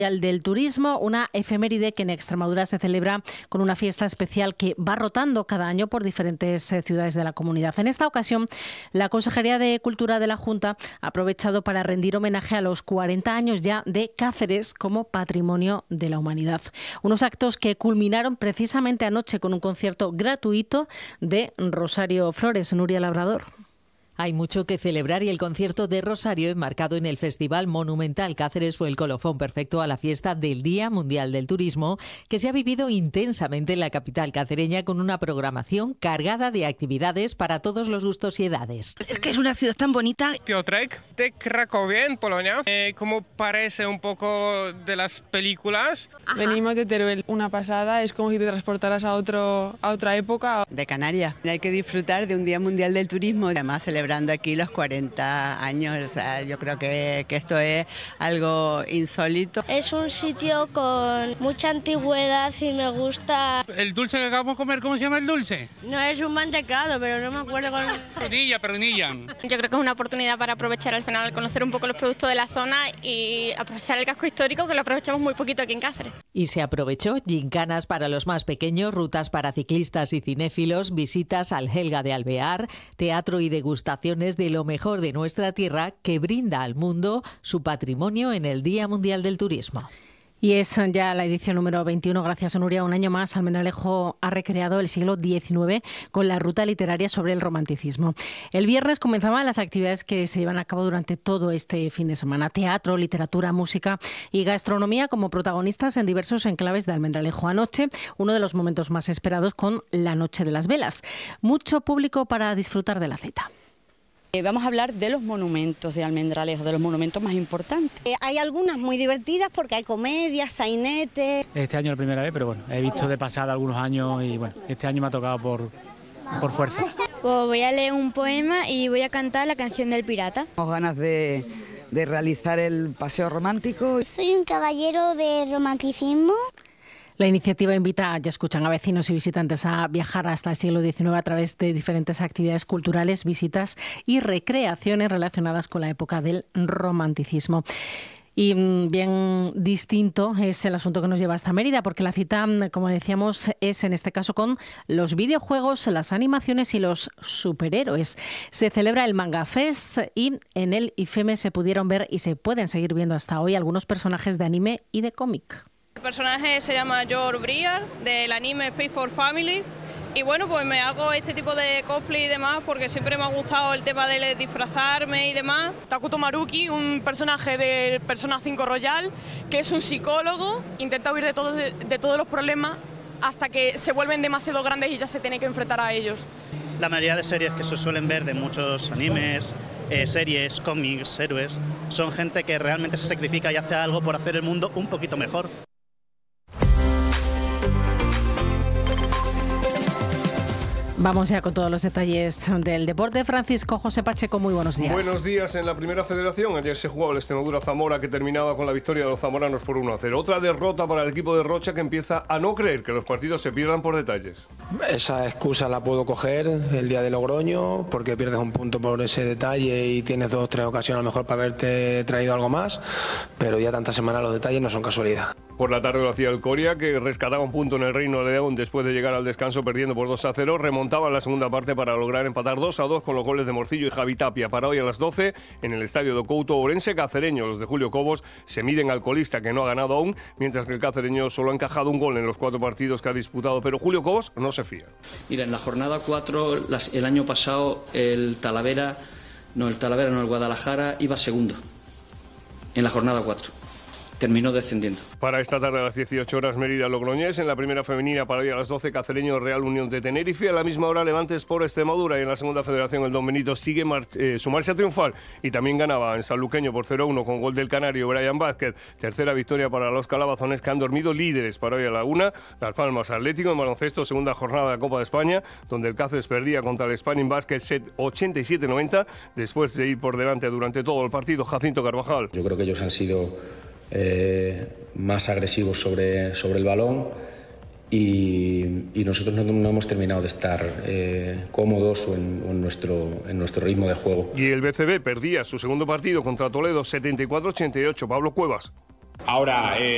Del Turismo, una efeméride que en Extremadura se celebra con una fiesta especial que va rotando cada año por diferentes ciudades de la comunidad. En esta ocasión, la Consejería de Cultura de la Junta ha aprovechado para rendir homenaje a los 40 años ya de Cáceres como Patrimonio de la Humanidad. Unos actos que culminaron precisamente anoche con un concierto gratuito de Rosario Flores. Nuria Labrador. Hay mucho que celebrar y el concierto de Rosario, enmarcado en el Festival Monumental Cáceres, fue el colofón perfecto a la fiesta del Día Mundial del Turismo, que se ha vivido intensamente en la capital cacereña con una programación cargada de actividades para todos los gustos y edades. Es que es una ciudad tan bonita. Piotrek de Cracovia, en Polonia, como parece un poco de las películas. Ajá. Venimos de Teruel, una pasada, es como si te transportaras a otra época. De Canarias, hay que disfrutar de un Día Mundial del Turismo, además celebrando aquí los 40 años, o sea, yo creo que esto es algo insólito. Es un sitio con mucha antigüedad y me gusta. ¿El dulce que acabamos de comer, cómo se llama el dulce? No, es un mantecado, pero no me acuerdo con... Pernilla. Yo creo que es una oportunidad para aprovechar al final, conocer un poco los productos de la zona y aprovechar el casco histórico, que lo aprovechamos muy poquito aquí en Cáceres. Y se aprovechó gincanas para los más pequeños, rutas para ciclistas y cinéfilos, visitas al Helga de Alvear, teatro y degustaciones de lo mejor de nuestra tierra que brinda al mundo su patrimonio en el Día Mundial del Turismo. Y es ya la edición número 21. Gracias, Nuria. Un año más, Almendralejo ha recreado el siglo XIX con la ruta literaria sobre el romanticismo. El viernes comenzaban las actividades que se llevan a cabo durante todo este fin de semana. Teatro, literatura, música y gastronomía como protagonistas en diversos enclaves de Almendralejo. Anoche, uno de los momentos más esperados con la Noche de las Velas. Mucho público para disfrutar de la cita. Vamos a hablar de los monumentos de Almendralejo, de los monumentos más importantes. Hay algunas muy divertidas porque hay comedias, sainetes. Este año es la primera vez, pero bueno, he visto de pasada algunos años y bueno, este año me ha tocado por fuerza. Pues voy a leer un poema y voy a cantar la canción del pirata. Tengo ganas de realizar el paseo romántico. Soy un caballero de romanticismo. La iniciativa invita, ya escuchan, a vecinos y visitantes a viajar hasta el siglo XIX a través de diferentes actividades culturales, visitas y recreaciones relacionadas con la época del romanticismo. Y bien distinto es el asunto que nos lleva hasta Mérida, porque la cita, como decíamos, es en este caso con los videojuegos, las animaciones y los superhéroes. Se celebra el Manga Fest y en el IFEME se pudieron ver y se pueden seguir viendo hasta hoy algunos personajes de anime y de cómic. El personaje se llama George Briar, del anime Space for Family. Y bueno, pues me hago este tipo de cosplay y demás porque siempre me ha gustado el tema de disfrazarme y demás. Takuto Maruki, un personaje de Persona 5 Royal, que es un psicólogo, intenta huir de todos los problemas hasta que se vuelven demasiado grandes y ya se tiene que enfrentar a ellos. La mayoría de series que se suelen ver de muchos animes, series, cómics, héroes, son gente que realmente se sacrifica y hace algo por hacer el mundo un poquito mejor. Vamos ya con todos los detalles del deporte. Francisco José Pacheco, muy buenos días. Buenos días. En la Primera Federación ayer se jugaba el Extremadura-Zamora, que terminaba con la victoria de los zamoranos por 1-0. Otra derrota para el equipo de Rocha, que empieza a no creer que los partidos se pierdan por detalles. Esa excusa la puedo coger el día de Logroño, porque pierdes un punto por ese detalle y tienes 2 o 3 ocasiones a lo mejor para haberte traído algo más, pero ya tantas semanas los detalles no son casualidad. Por la tarde lo hacía el Coria, que rescataba un punto en el Reino de León después de llegar al descanso perdiendo por 2-0. Remontaba en la segunda parte para lograr empatar 2-2 con los goles de Morcillo y Javi Tapia. Para hoy a las 12, en el estadio de Couto, Ourense Cacereño. Los de Julio Cobos se miden al colista, que no ha ganado aún, mientras que el cacereño solo ha encajado un gol en los 4 partidos que ha disputado. Pero Julio Cobos no se fía. Mira, en la jornada 4, el año pasado, el Guadalajara iba segundo. En la jornada 4. Terminó descendiendo. Para esta tarde a las 18 horas, Mérida-Logroñés. En la primera femenina, para hoy a las 12, Cacereño Real Unión de Tenerife. A la misma hora, Levante Sport Extremadura. Y en la segunda federación, el Don Benito sigue su marcha triunfal. Y también ganaba en Sanluqueño por 0-1 con gol del canario Brian Vázquez. Tercera victoria para los calabazones, que han dormido líderes para hoy a la 1. Las Palmas Atlético en baloncesto, segunda jornada de la Copa de España, donde el Cáceres perdía contra el Spanning Basket set 87-90. Después de ir por delante durante todo el partido, Jacinto Carvajal. Yo creo que ellos han sido más agresivos sobre el balón y nosotros no hemos terminado de estar cómodos o en nuestro ritmo de juego. Y el BCB perdía su segundo partido contra Toledo 74-88. Pablo Cuevas. Ahora